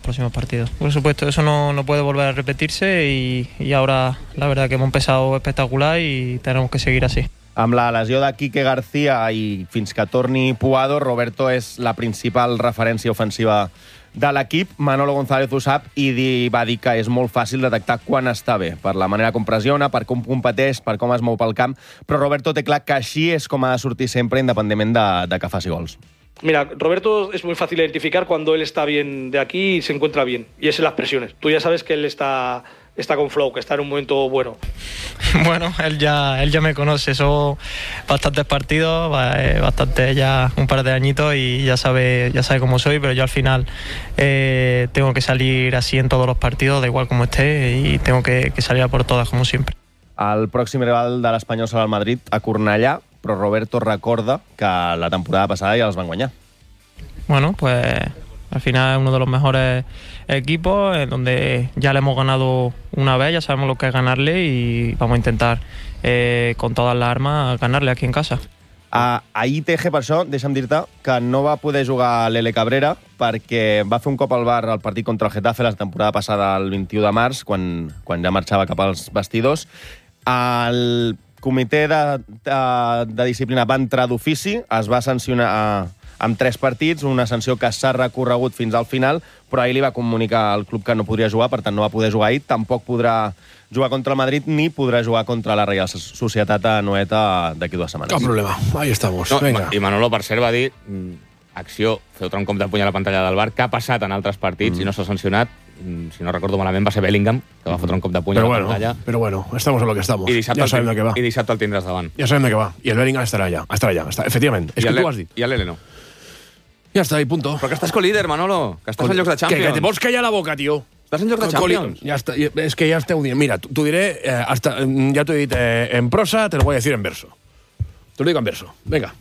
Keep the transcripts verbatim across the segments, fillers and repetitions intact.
próximos partidos. Por supuesto, eso no, no puede volver a repetirse y, y ahora la verdad que hemos empezado espectacular y tenemos que seguir así. Amb la lesió de Quique García i fins que torni Puado, Roberto és la principal referència ofensiva de l'equip. Manolo González ho sap i di, va dir que és molt fàcil detectar quan està bé, per la manera com pressiona, per com competeix, per com es mou pel camp, però Roberto té clar que així és com ha de sortir sempre, independentment de, de que faci gols. Mira, Roberto es muy fácil identificar cuando él está bien de aquí y se encuentra bien. Y es en las presiones. Tú ya sabes que él está, está con flow, que está en un momento bueno. Bueno, él ya, él ya me conoce. Son bastantes partidos, bastante ya un par de añitos y ya sabe, ya sabe cómo soy, pero yo al final eh, tengo que salir así en todos los partidos, da igual como esté, y tengo que, que salir a por todas, como siempre. El pròxim rival de l'Espanyol serà el Madrid, a Cornellà, però Roberto recorda que la temporada passada ja els van guanyar. Bueno, pues al final es uno de los mejores equipos, en donde ya le hemos ganado una vez, ya sabemos lo que es ganarle y vamos a intentar eh, con todas las armas ganarle aquí en casa. Uh, ahir T G, per això, deixa'm dir-te que no va poder jugar l'Ele Cabrera perquè va fer un cop al bar al partit contra el Getafe la temporada passada, el vint-i-u de març, quan, quan ja marxava cap als vestidors. El comitè de, de, de disciplina va entrar d'ofici, es va sancionar uh, amb tres partits, una sanció que s'ha recorregut fins al final, però ahir li va comunicar al club que no podria jugar, per tant no va poder jugar ahir, tampoc podrà jugar contra el Madrid ni podrà jugar contra la Real Societat a Noeta d'aquí dues setmanes. Cap problema, ahí estamos. No, Venga. I Manolo, per cert, va dir acció, fer un cop de puny a la pantalla del bar, que ha passat en altres partits mm. i no s'ha sancionat. Si no recordo malament, va ser Bellingham, que va fotre un cop de puny pero a la bueno, pantalla. Pero bueno, estamos en lo que estamos. I dissabte, ya sabem de què va. I dissabte el tindràs davant. Ya sabem de què va. I el Bellingham estarà allà. Estarà allà. Està, efectivament. És que tu has dit. I l'Ele no. Ja està, i punto. Però que estàs co-líder, Manolo. Que estàs en llocs de Champions. Que, que te vols callar la boca, tio. Estàs en llocs de Champions. Ya está, es que ya esteu dient. Mira, t'ho diré, eh, hasta, ya t'ho he dit eh, en prosa, te lo voy a decir en verso. Te lo digo en verso. Venga.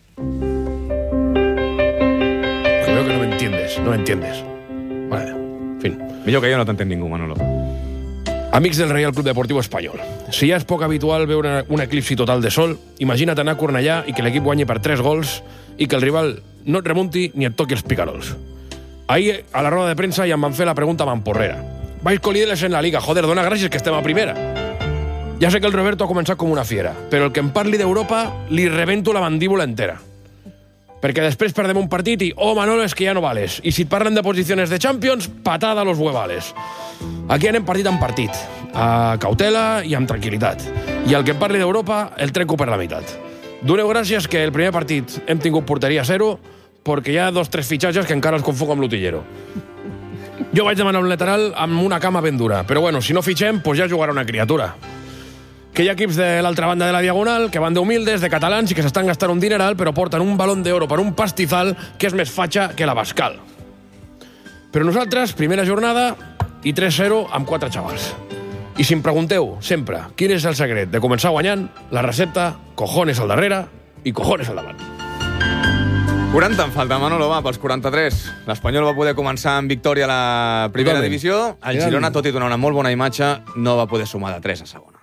Creo que no me entiendes, no me entiendes. Vale, en fin. Millor que jo no t'entén ningú, Manolo. Amics del Real Club Deportiu Espanyol, si ja és poc habitual veure un eclipsi total de sol, imagina't anar a Cornellà i que l'equip guanyi per tres gols i que el rival no et remunti ni et toqui els picarols. Ahir, a la roda de premsa, ja em van fer la pregunta mamporrera. Vais colíderes en la Liga, joder, dona gràcies que estem a primera. Ja sé que el Roberto ha començat com una fiera, però el que em parli d'Europa li rebento la mandíbula entera. Perquè després perdem un partit i, oh, Manolo, és que ja no vales. I si et parlen de posicions de Champions, patada a los huevales. Aquí anem partit en partit, a cautela i amb tranquil·litat. I el que em parli d'Europa, el trenco per la meitat. Doneu gràcies que el primer partit hem tingut porteria zero perquè hi ha dos tres fitxatges que encara els confongo amb l'utillero. Jo vaig demanar un lateral amb una cama ben dura, però bueno, si no fitxem, pues ja jugarà una criatura. Que hi ha equips de l'altra banda de la Diagonal que van d'humildes, de catalans i que s'estan gastant un dineral però porten un balón d'oro per un pastizal que és més fatxa que la Bascal. Però nosaltres, primera jornada i tres zero amb quatre xavals. I si em pregunteu sempre quin és el secret de començar guanyant, la recepta, cojones al darrere i cojones al davant. quaranta en falta, Manolo, va, pels quaranta-tres. L'Espanyol va poder començar amb victòria a la primera Totalment. divisió. El Girona, tot i donar una molt bona imatge, no va poder sumar de tres a segona.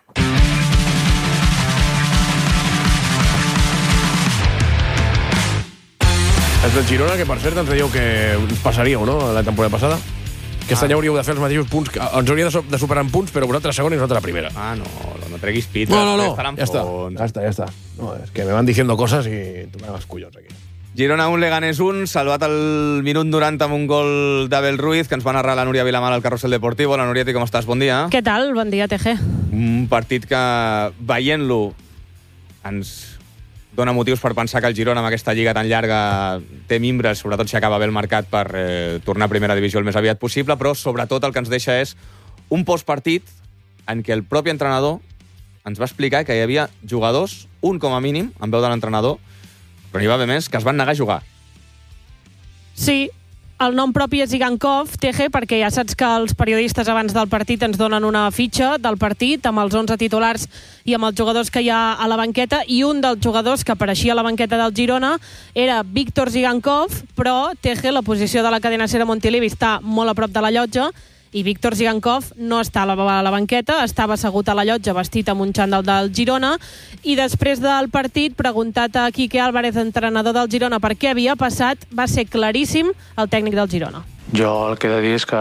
És del Girona, que per cert ens dèieu que ens passaríeu, no?, la temporada passada. Aquest ah. any hauríeu de fer els mateixos punts, que ens hauria de, so de superar en punts, però vosaltres segona i nosaltres la primera. Ah, no, no treguis pit. No, no, no, ja està, ja està, ja està. No, és que me van diciendo cosas i tu me vas collons aquí. Girona un, Leganés un, salvat al minut noranta amb un gol d'Abel Ruiz, que ens va narrar la Núria Vilamar al Carrusel Deportivo. La Núria, com estàs? Bon dia. Què tal? Bon dia, T G. Un partit que, veient-lo, ens dona motius per pensar que el Girona, amb aquesta lliga tan llarga, té mimbres, sobretot si acaba bé el mercat, per eh, tornar a primera divisió el més aviat possible, però sobretot el que ens deixa és un postpartit en què el propi entrenador ens va explicar que hi havia jugadors, un com a mínim, en veu de l'entrenador, però n'hi va haver més, que es van negar a jugar. Sí, el nom propi és Igankov, T G, perquè ja saps que els periodistes abans del partit ens donen una fitxa del partit amb els onze titulars i amb els jugadors que hi ha a la banqueta, i un dels jugadors que apareixia a la banqueta del Girona era Víctor Zigankov, però T G, la posició de la cadena Ser a Montilivi està molt a prop de la llotja, i Víctor Zigankov no està a la, a la banqueta, estava assegut a la llotja vestit amb un xandall del Girona, i després del partit, preguntat a Quique Álvarez, entrenador del Girona, per què havia passat, va ser claríssim el tècnic del Girona. Jo el que he de dir és que